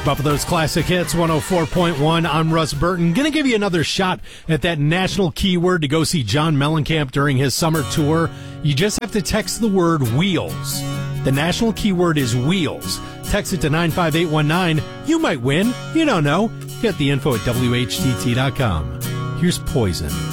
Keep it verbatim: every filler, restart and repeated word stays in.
Buffalo's Classic Hits, one oh four point one. I'm Russ Burton. Going to give you another shot at that national keyword to go see John Mellencamp during his summer tour. You just have to text the word wheels. The national keyword is wheels. Text it to nine five eight one nine. You might win. You don't know. Get the info at W H T T dot com. Here's Poison.